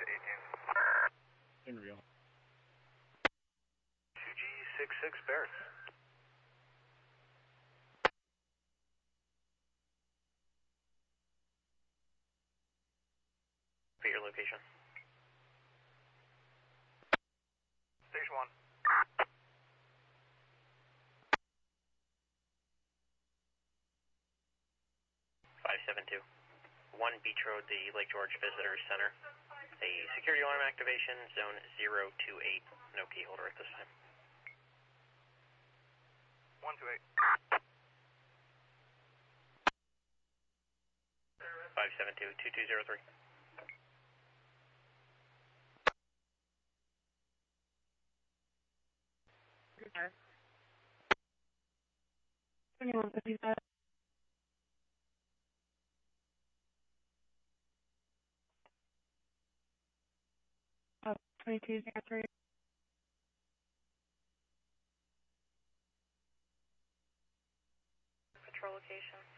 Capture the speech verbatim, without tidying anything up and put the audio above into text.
Interview. two G six six Barrett. Repeat your location. Station one. five seven two. one Beach Road, the Lake George Visitors Center. A security alarm activation, zone zero two eight. No key holder at this time. one two eight. five seven two, two two zero three. twenty-one fifty-five. Uh, twenty-two zero three. Patrol location.